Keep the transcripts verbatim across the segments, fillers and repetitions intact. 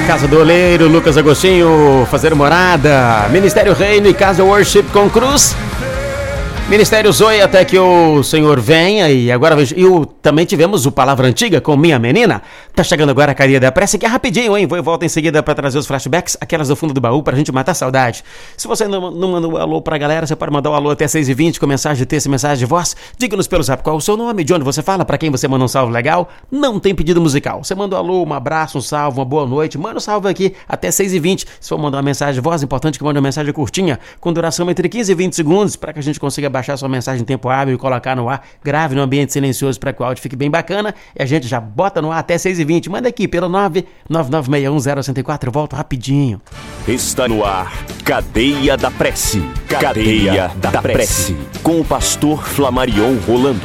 Casa do Oleiro, Lucas Agostinho, Fazer Morada, Ministério Reino e Casa Worship com Cruz, Ministério Zoe até que o Senhor venha. E agora e o, também tivemos o Palavra Antiga com Minha Menina. Tá chegando agora a Carinha da Prece, que é rapidinho, hein? Vou e volto em seguida para trazer os flashbacks, aquelas do fundo do baú, pra gente matar a saudade. Se você não, não mandou um alô pra galera, você pode mandar um alô até seis e vinte com mensagem de texto e mensagem de voz. Diga-nos pelo zap qual é o seu nome, de onde você fala, pra quem você manda um salve legal. Não tem pedido musical. Você manda um alô, um abraço, um salve, uma boa noite. Manda um salve aqui até seis e vinte. Se for mandar uma mensagem de voz, é importante que mande uma mensagem curtinha, com duração entre quinze e vinte segundos, para que a gente consiga baixar sua mensagem em tempo hábil e colocar no ar. Grave no ambiente silencioso para que o áudio fique bem bacana e a gente já bota no ar até seis e vinte. Manda aqui pelo nove nove nove seis um zero zero quatro. Eu volto rapidinho. Está no ar Cadeia da Prece. Cadeia da Prece, com o pastor Flamarion Rolando.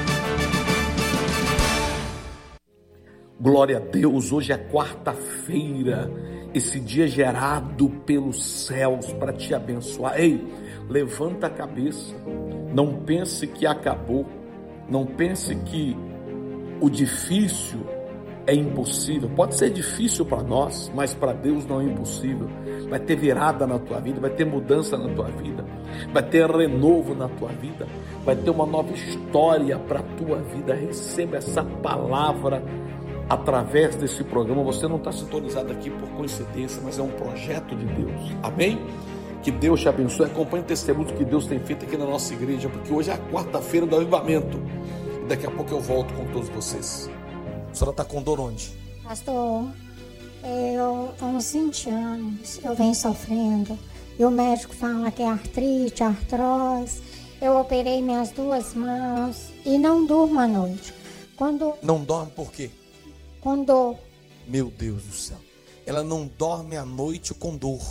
Glória a Deus, hoje é quarta-feira, esse dia gerado pelos céus para te abençoar. Ei, levanta a cabeça, não pense que acabou, não pense que o difícil é impossível. Pode ser difícil para nós, mas para Deus não é impossível. Vai ter virada na tua vida, vai ter mudança na tua vida, vai ter renovo na tua vida, vai ter uma nova história para a tua vida. Receba essa palavra através desse programa. Você não está sintonizado aqui por coincidência, mas é um projeto de Deus. Amém? Que Deus te abençoe. Acompanhe o testemunho que Deus tem feito aqui na nossa igreja, porque hoje é a quarta-feira do avivamento e daqui a pouco eu volto com todos vocês. A senhora está com dor onde? Pastor, eu há uns vinte anos eu venho sofrendo e o médico fala que é artrite, artrose. Eu operei minhas duas mãos e não durmo à noite. Quando... Não dorme por quê? Com dor. Meu Deus do céu. Ela não dorme à noite com dor.